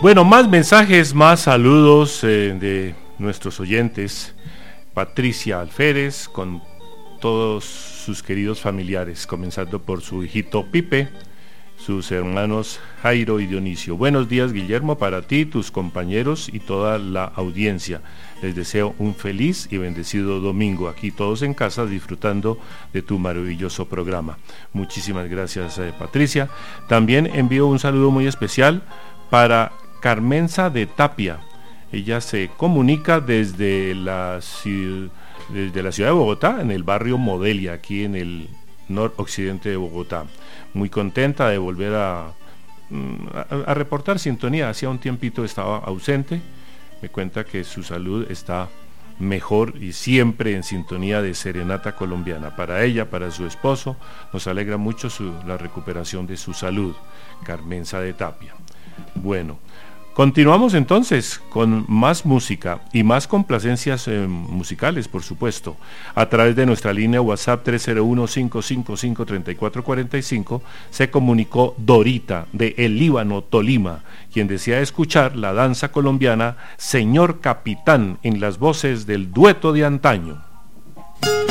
Bueno, más mensajes, más saludos de nuestros oyentes. Patricia Alférez con todos sus queridos familiares, comenzando por su hijito Pipe, sus hermanos Jairo y Dionisio. Buenos días, Guillermo, para ti, tus compañeros y toda la audiencia. Les deseo un feliz y bendecido domingo, aquí todos en casa disfrutando de tu maravilloso programa. Muchísimas gracias, Patricia. También envío un saludo muy especial para Carmenza de Tapia. Ella se comunica desde la ciudad de Bogotá, en el barrio Modelia, aquí en el noroccidente de Bogotá. Muy contenta de volver a reportar sintonía. Hacía un tiempito estaba ausente. Me cuenta que su salud está mejor y siempre en sintonía de Serenata Colombiana. Para ella, para su esposo, nos alegra mucho la recuperación de su salud. Carmenza de Tapia. Bueno, continuamos entonces con más música y más complacencias musicales, por supuesto, a través de nuestra línea WhatsApp 301-555-3445 se comunicó Dorita de El Líbano, Tolima, quien desea escuchar la danza colombiana Señor Capitán en las voces del dueto de antaño.